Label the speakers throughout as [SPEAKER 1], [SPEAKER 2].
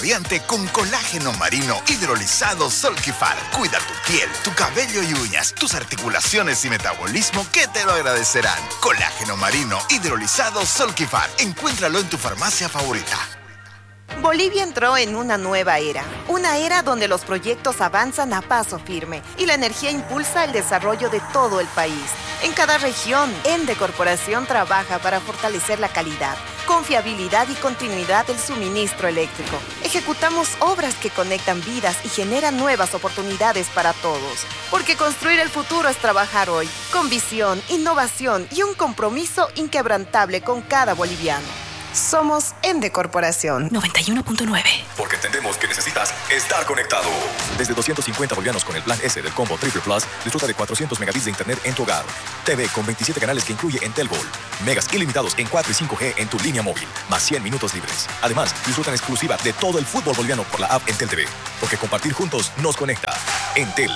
[SPEAKER 1] radiante con colágeno marino hidrolizado Solquifar. Cuida tu piel, tu cabello y uñas, tus articulaciones y metabolismo que te lo agradecerán. Colágeno marino hidrolizado Solquifar. Encuéntralo en tu farmacia favorita.
[SPEAKER 2] Bolivia entró en una nueva era donde los proyectos avanzan a paso firme y la energía impulsa el desarrollo de todo el país. En cada región, Ende Corporación trabaja para fortalecer la calidad, confiabilidad y continuidad del suministro eléctrico. Ejecutamos obras que conectan vidas y generan nuevas oportunidades para todos. Porque construir el futuro es trabajar hoy, con visión, innovación y un compromiso inquebrantable con cada boliviano. Somos Ende Corporación 91.9.
[SPEAKER 3] Porque entendemos que necesitas estar conectado. Desde 250 bolivianos con el plan S del combo Triple Plus, disfruta de 400 megabits de internet en tu hogar. TV con 27 canales que incluye Entelbol. Megas ilimitados en 4 y 5G en tu línea móvil, más 100 minutos libres. Además, disfruta en exclusiva de todo el fútbol boliviano por la app Entel TV. Porque compartir juntos nos conecta. Entel.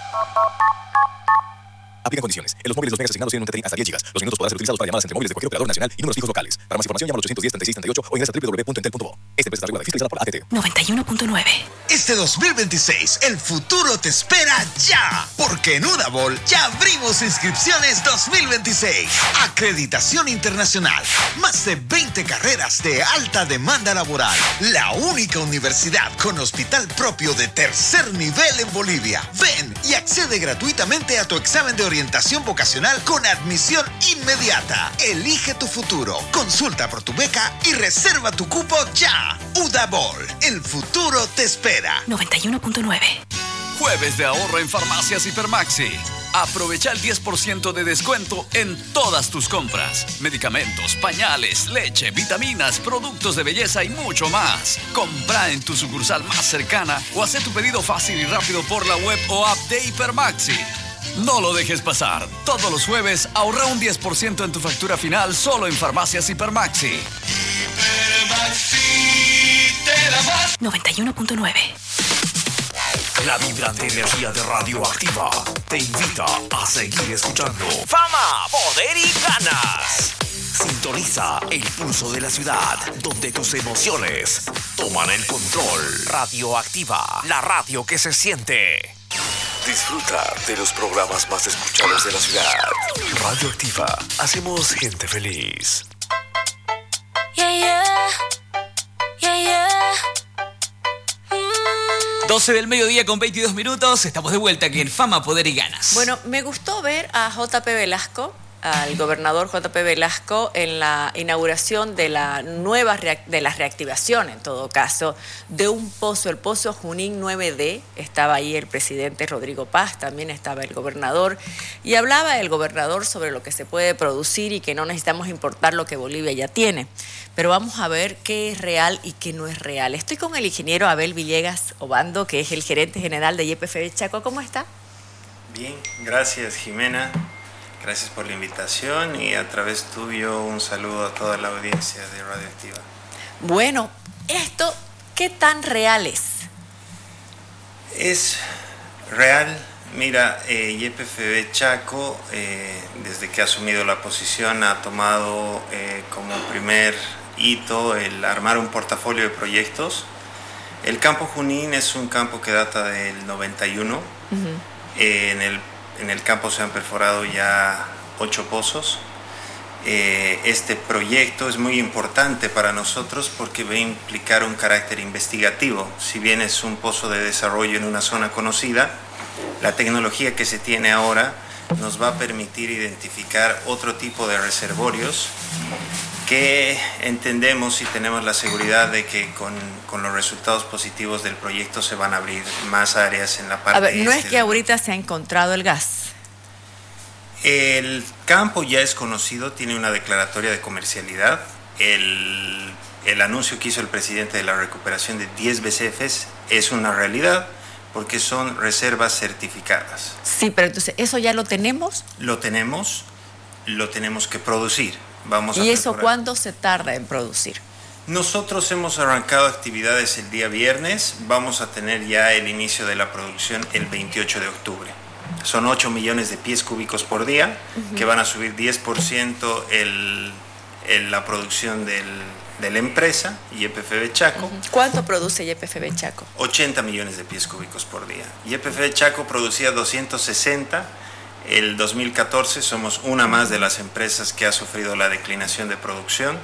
[SPEAKER 3] Aplican condiciones. En los móviles los megas asignados tienen un tetrín hasta 10 GB. Los minutos podrán ser utilizados para llamadas entre móviles de cualquier operador nacional y números fijos locales. Para más información llama al 810-3638 o ingresa a www.entel.bo. Esta empresa está regulada y fiscalizada por la ATT.
[SPEAKER 2] 91.9.
[SPEAKER 1] Este 2026, el futuro te espera ya. Porque en Udabol ya abrimos inscripciones 2026. Acreditación internacional. Más de 20 carreras de alta demanda laboral. La única universidad con hospital propio de tercer nivel en Bolivia. Ven y accede gratuitamente a tu examen de orientación vocacional con admisión inmediata. Elige tu futuro. Consulta por tu beca y reserva tu cupo ya. Udabol, el futuro te espera.
[SPEAKER 2] 91.9.
[SPEAKER 4] Jueves de ahorro en Farmacias Hipermaxi. Aprovecha el 10% de descuento en todas tus compras. Medicamentos, pañales, leche, vitaminas, productos de belleza y mucho más. Compra en tu sucursal más cercana o haz tu pedido fácil y rápido por la web o app de Hipermaxi. No lo dejes pasar. Todos los jueves ahorra un 10% en tu factura final solo en Farmacias Hipermaxi.
[SPEAKER 5] Hipermaxi te da más.
[SPEAKER 2] 91.9.
[SPEAKER 3] La vibrante energía de Radioactiva te invita a seguir escuchando
[SPEAKER 6] Fama, poder y ganas.
[SPEAKER 3] Sintoniza el pulso de la ciudad, donde tus emociones toman el control.
[SPEAKER 6] Radioactiva, la radio que se siente.
[SPEAKER 3] Disfruta de los programas más escuchados de la ciudad. Radioactiva, hacemos gente feliz.
[SPEAKER 7] Yeah, yeah. Yeah, yeah.
[SPEAKER 8] 12 del mediodía con 22 minutos. Estamos de vuelta aquí en Fama, Poder y Ganas.
[SPEAKER 9] Bueno, me gustó ver a JP Velasco, al gobernador JP Velasco, en la inauguración de la reactivación, en todo caso, de un pozo, el Pozo Junín 9D. Estaba ahí el presidente Rodrigo Paz, también estaba el gobernador, y hablaba el gobernador sobre lo que se puede producir y que no necesitamos importar lo que Bolivia ya tiene. Pero vamos a ver qué es real y qué no es real. Estoy con el ingeniero Abel Villegas Obando, que es el gerente general de YPF Chaco. ¿Cómo está?
[SPEAKER 10] Bien, gracias Jimena. Gracias por la invitación y a través tuyo un saludo a toda la audiencia de Radioactiva.
[SPEAKER 9] Bueno, esto, ¿qué tan real es?
[SPEAKER 10] Es real. Mira, YPF Chaco, desde que ha asumido la posición, ha tomado como primer hito el armar un portafolio de proyectos. El campo Junín es un campo que data del 91. En el campo se han perforado ya 8 pozos. Este proyecto es muy importante para nosotros porque va a implicar un carácter investigativo. Si bien es un pozo de desarrollo en una zona conocida, la tecnología que se tiene ahora nos va a permitir identificar otro tipo de reservorios que entendemos y tenemos la seguridad de que con los resultados positivos del proyecto se van a abrir más áreas en la parte.
[SPEAKER 9] A ver, no es que ahorita se ha encontrado el gas.
[SPEAKER 10] El campo ya es conocido, tiene una declaratoria de comercialidad. El anuncio que hizo el presidente de la recuperación de 10 BCFs es una realidad porque son reservas certificadas.
[SPEAKER 9] Sí, pero entonces, ¿eso ya lo tenemos?
[SPEAKER 10] Lo tenemos que producir.
[SPEAKER 9] ¿Y eso cuándo se tarda en producir?
[SPEAKER 10] Nosotros hemos arrancado actividades el día viernes, vamos a tener ya el inicio de la producción el 28 de octubre. Son 8 millones de pies cúbicos por día, que van a subir 10% la producción de la empresa, YPFB Chaco.
[SPEAKER 9] ¿Cuánto produce YPFB Chaco?
[SPEAKER 10] 80 millones de pies cúbicos por día. YPFB Chaco producía 260. El 2014 somos una más de las empresas que ha sufrido la declinación de producción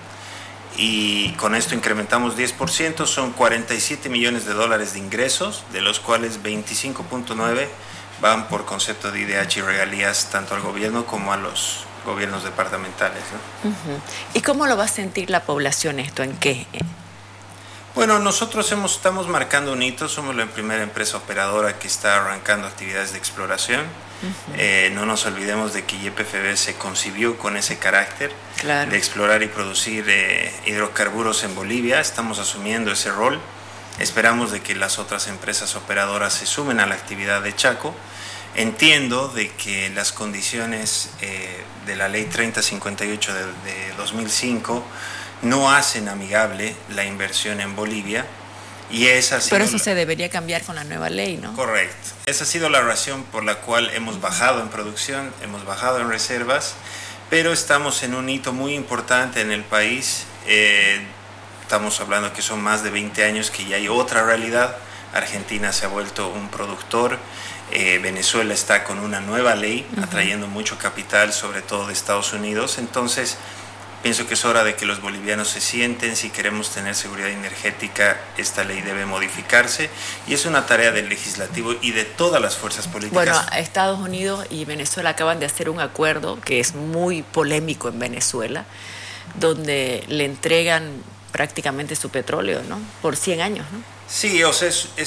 [SPEAKER 10] y con esto incrementamos 10%, son 47 millones de dólares de ingresos, de los cuales 25.9 van por concepto de IDH y regalías tanto al gobierno como a los gobiernos departamentales, ¿no?
[SPEAKER 9] ¿Y cómo lo va a sentir la población esto? ¿En qué?
[SPEAKER 10] Bueno, nosotros estamos marcando un hito, somos la primera empresa operadora que está arrancando actividades de exploración. No nos olvidemos de que YPFB se concibió con ese carácter de explorar y producir hidrocarburos en Bolivia. Estamos asumiendo ese rol. Esperamos de que las otras empresas operadoras se sumen a la actividad de Chaco. Entiendo de que las condiciones de la ley 3058 de 2005 no hacen amigable la inversión en Bolivia. Y
[SPEAKER 9] pero eso se debería cambiar con la nueva ley, ¿no?
[SPEAKER 10] Correcto. Esa ha sido la razón por la cual hemos bajado en producción, hemos bajado en reservas, pero estamos en un hito muy importante en el país. Estamos hablando que son más de 20 años que ya hay otra realidad. Argentina se ha vuelto un productor. Venezuela está con una nueva ley, atrayendo mucho capital, sobre todo de Estados Unidos. Entonces, pienso que es hora de que los bolivianos se sienten. Si queremos tener seguridad energética, esta ley debe modificarse y es una tarea del legislativo y de todas las fuerzas políticas.
[SPEAKER 9] Bueno, Estados Unidos y Venezuela acaban de hacer un acuerdo que es muy polémico en Venezuela, donde le entregan prácticamente su petróleo, ¿no? Por 100 años, ¿no?
[SPEAKER 10] Sí, o sea,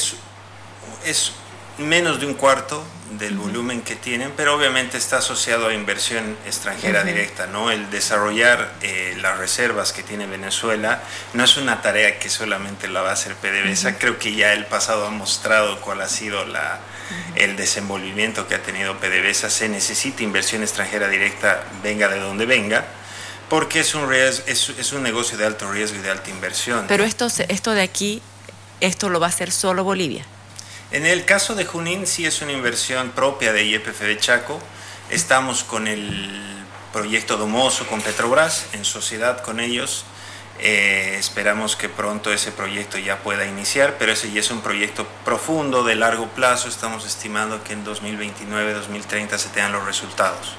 [SPEAKER 10] es menos de un cuarto del volumen que tienen, pero obviamente está asociado a inversión extranjera directa, ¿no? El desarrollar las reservas que tiene Venezuela no es una tarea que solamente la va a hacer PDVSA. Creo que ya el pasado ha mostrado cuál ha sido el desenvolvimiento que ha tenido PDVSA. Se necesita inversión extranjera directa, venga de donde venga, porque es un negocio de alto riesgo y de alta inversión.
[SPEAKER 9] Pero esto de aquí, esto lo va a hacer solo Bolivia.
[SPEAKER 10] En el caso de Junín sí es una inversión propia de YPFB Chaco. Estamos con el proyecto Domoso con Petrobras, en sociedad con ellos. Esperamos que pronto ese proyecto ya pueda iniciar, pero ese ya es un proyecto profundo, de largo plazo. Estamos estimando que en 2029, 2030 se tengan los resultados.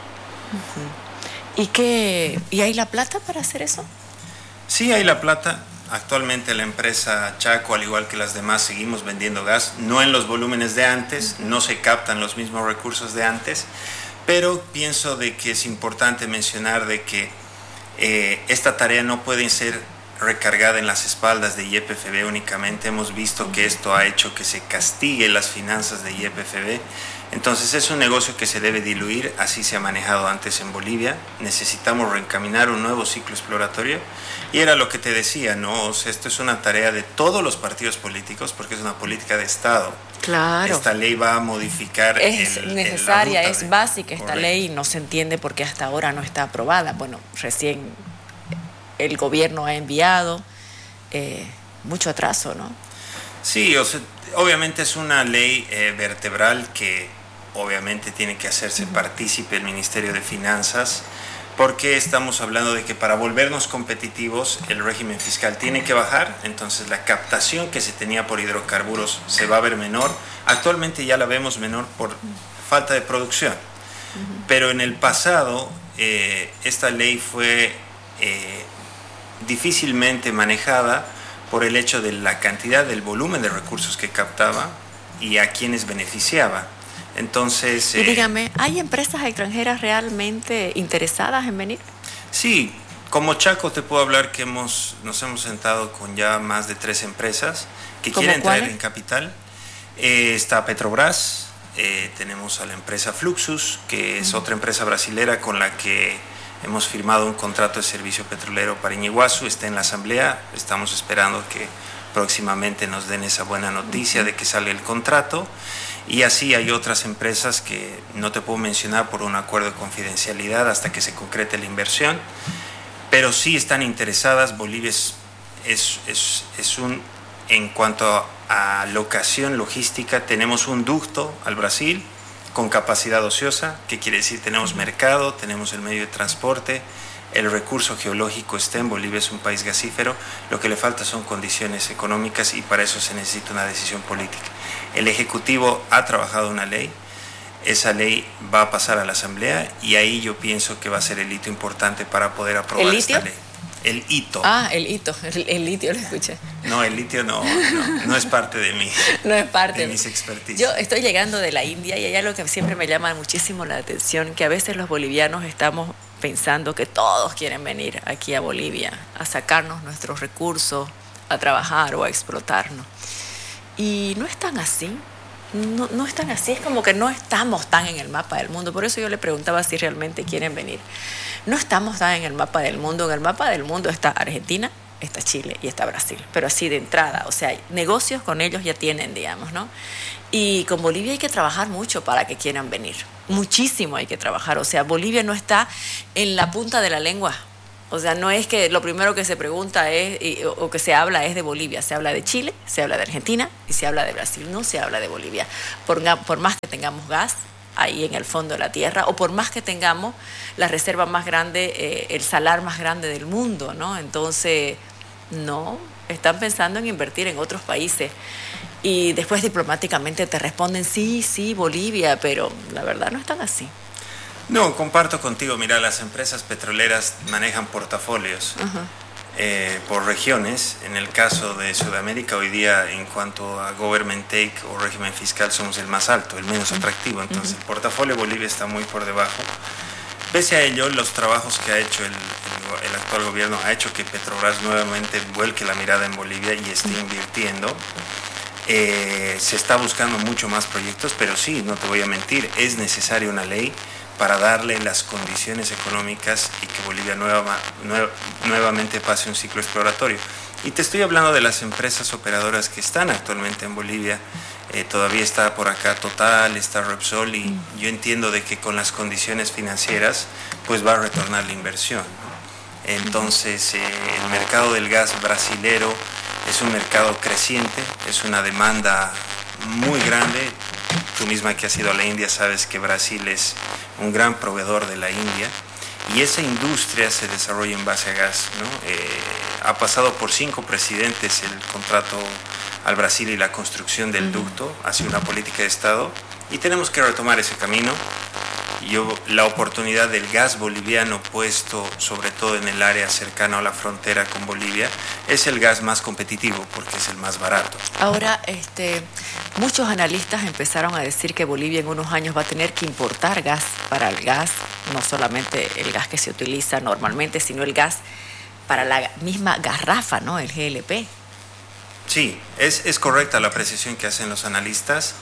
[SPEAKER 9] ¿Y hay la plata para hacer eso?
[SPEAKER 10] Sí, hay la plata. Actualmente la empresa Chaco, al igual que las demás, seguimos vendiendo gas, no en los volúmenes de antes, no se captan los mismos recursos de antes, pero pienso de que es importante mencionar de que esta tarea no puede ser recargada en las espaldas de YPFB únicamente. Hemos visto que esto ha hecho que se castigue las finanzas de YPFB. Entonces es un negocio que se debe diluir, así se ha manejado antes en Bolivia. Necesitamos reencaminar un nuevo ciclo exploratorio y era lo que te decía, ¿no? O sea, esto es una tarea de todos los partidos políticos porque es una política de Estado.
[SPEAKER 9] Claro.
[SPEAKER 10] Esta ley va a modificar.
[SPEAKER 9] Es necesaria, es básica esta ley y no se entiende por qué hasta ahora no está aprobada. Bueno, recién el gobierno ha enviado, mucho atraso, ¿no?
[SPEAKER 10] Sí, o sea, obviamente es una ley vertebral que obviamente tiene que hacerse partícipe el Ministerio de Finanzas, porque estamos hablando de que para volvernos competitivos el régimen fiscal tiene que bajar. Entonces la captación que se tenía por hidrocarburos se va a ver menor. Actualmente ya la vemos menor por falta de producción, pero en el pasado esta ley fue difícilmente manejada por el hecho de la cantidad, del volumen de recursos que captaba y a quienes beneficiaba. Entonces,
[SPEAKER 9] y dígame, ¿hay empresas extranjeras realmente interesadas en venir?
[SPEAKER 10] Sí, como Chaco te puedo hablar que nos hemos sentado con ya más de 3 empresas que quieren traer en capital. Está Petrobras, tenemos a la empresa Fluxus, que es otra empresa brasilera con la que hemos firmado un contrato de servicio petrolero para Iñiguazú, está en la asamblea, estamos esperando que próximamente nos den esa buena noticia de que sale el contrato. Y así hay otras empresas que no te puedo mencionar por un acuerdo de confidencialidad hasta que se concrete la inversión, pero sí están interesadas. Bolivia en cuanto a locación logística, tenemos un ducto al Brasil con capacidad ociosa, que quiere decir tenemos mercado, tenemos el medio de transporte, El recurso geológico está en Bolivia, es un país gasífero. Lo que le falta son condiciones económicas y para eso se necesita una decisión política. El Ejecutivo ha trabajado una ley. Esa ley va a pasar a la Asamblea y ahí yo pienso que va a ser el hito importante para poder aprobar esta ley. El hito.
[SPEAKER 9] Ah, el hito. El litio lo escuché.
[SPEAKER 10] No, el litio no es parte de mí.
[SPEAKER 9] No es parte
[SPEAKER 10] de mis expertise.
[SPEAKER 9] Yo estoy llegando de la India y hay algo que siempre me llama muchísimo la atención, que a veces los bolivianos estamos pensando que todos quieren venir aquí a Bolivia a sacarnos nuestros recursos, a trabajar o a explotarnos. Y no es tan así. No es tan así, es como que no estamos tan en el mapa del mundo. Por eso yo le preguntaba si realmente quieren venir. No estamos tan en el mapa del mundo. En el mapa del mundo está Argentina, está Chile y está Brasil. Pero así de entrada, o sea, negocios con ellos ya tienen, digamos, ¿no? Y con Bolivia hay que trabajar mucho para que quieran venir. Muchísimo hay que trabajar. O sea, Bolivia no está en la punta de la lengua. O sea, no es que lo primero que se pregunta o que se habla es de Bolivia. Se habla de Chile, se habla de Argentina y se habla de Brasil. No se habla de Bolivia. Por más que tengamos gas ahí en el fondo de la tierra o por más que tengamos la reserva más grande, el salar más grande del mundo, ¿no? Entonces, no, están pensando en invertir en otros países. Y después diplomáticamente te responden, sí, Bolivia, pero la verdad no es tan así.
[SPEAKER 10] No, comparto contigo. Mira, las empresas petroleras manejan portafolios por regiones. En el caso de Sudamérica, hoy día, en cuanto a government take o régimen fiscal, somos el más alto, el menos atractivo. Entonces, el portafolio de Bolivia está muy por debajo. Pese a ello, los trabajos que ha hecho el actual gobierno ha hecho que Petrobras nuevamente vuelque la mirada en Bolivia y esté invirtiendo. Se está buscando mucho más proyectos, pero sí, no te voy a mentir, es necesaria una ley para darle las condiciones económicas y que Bolivia nuevamente pase un ciclo exploratorio. Y te estoy hablando de las empresas operadoras que están actualmente en Bolivia. Todavía está por acá Total, está Repsol, y yo entiendo de que con las condiciones financieras pues va a retornar la inversión, ¿no? Entonces el mercado del gas brasilero es un mercado creciente, es una demanda muy grande. Tú misma que has ido a la India sabes que Brasil es un gran proveedor de la India y esa industria se desarrolla en base a gas, ¿no? Ha pasado por 5 presidentes el contrato al Brasil y la construcción del ducto hacia una política de Estado y tenemos que retomar ese camino. La oportunidad del gas boliviano puesto sobre todo en el área cercana a la frontera con Bolivia es el gas más competitivo porque es el más barato.
[SPEAKER 9] Ahora, muchos analistas empezaron a decir que Bolivia en unos años va a tener que importar gas para el gas, no solamente el gas que se utiliza normalmente, sino el gas para la misma garrafa, ¿no? El GLP.
[SPEAKER 10] Sí, es correcta la apreciación que hacen los analistas.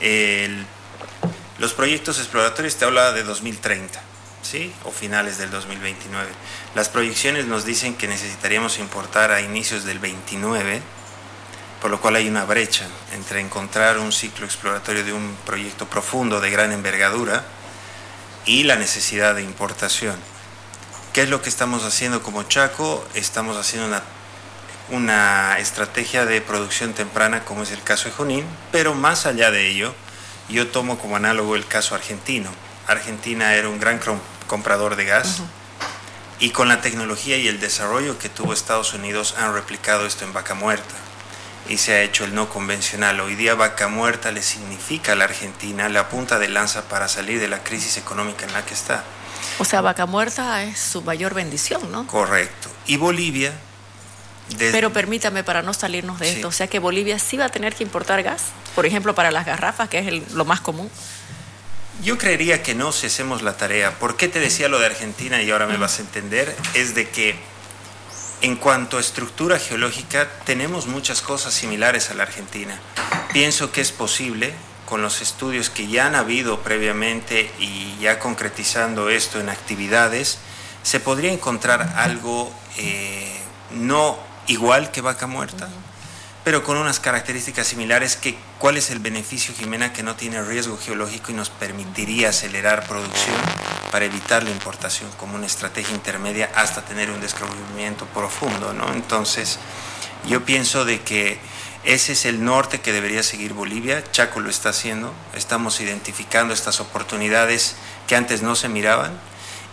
[SPEAKER 10] Los proyectos exploratorios te hablaba de 2030, ¿sí? O finales del 2029. Las proyecciones nos dicen que necesitaríamos importar a inicios del 29, por lo cual hay una brecha entre encontrar un ciclo exploratorio de un proyecto profundo de gran envergadura y la necesidad de importación. ¿Qué es lo que estamos haciendo como Chaco? Estamos haciendo una estrategia de producción temprana, como es el caso de Junín, pero más allá de ello, yo tomo como análogo el caso argentino. Argentina era un gran comprador de gas y con la tecnología y el desarrollo que tuvo Estados Unidos han replicado esto en Vaca Muerta y se ha hecho el no convencional. Hoy día Vaca Muerta le significa a la Argentina la punta de lanza para salir de la crisis económica en la que está.
[SPEAKER 9] O sea, Vaca Muerta es su mayor bendición, ¿no?
[SPEAKER 10] Correcto. Y Bolivia...
[SPEAKER 9] Pero permítame, para no salirnos de esto, o sea que Bolivia sí va a tener que importar gas, por ejemplo, para las garrafas, que es lo más común.
[SPEAKER 10] Yo creería que no, si hacemos la tarea. ¿Por qué te decía lo de Argentina y ahora me vas a entender? Es de que en cuanto a estructura geológica tenemos muchas cosas similares a la Argentina. Pienso que es posible, con los estudios que ya han habido previamente y ya concretizando esto en actividades, se podría encontrar algo no igual que Vaca Muerta, pero con unas características similares. ¿Cuál es el beneficio, Jimena? Que no tiene riesgo geológico y nos permitiría acelerar producción para evitar la importación como una estrategia intermedia hasta tener un descubrimiento profundo, ¿no? Entonces, yo pienso de que ese es el norte que debería seguir Bolivia. Chaco lo está haciendo. Estamos identificando estas oportunidades que antes no se miraban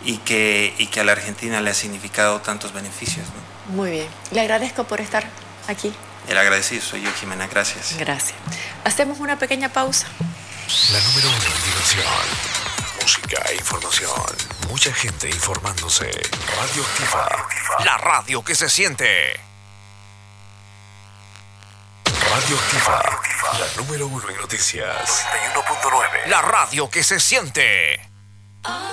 [SPEAKER 10] y que a la Argentina le ha significado tantos beneficios, ¿no?
[SPEAKER 9] Muy bien. Le agradezco por estar aquí.
[SPEAKER 10] El agradecido soy yo, Jimena. Gracias.
[SPEAKER 9] Gracias. Hacemos una pequeña pausa.
[SPEAKER 6] La número 1 en diversión, música e información. Mucha gente informándose. Radioactiva. La radio que se siente. Radioactiva. La número 1 en noticias. 91.9. La radio que se siente.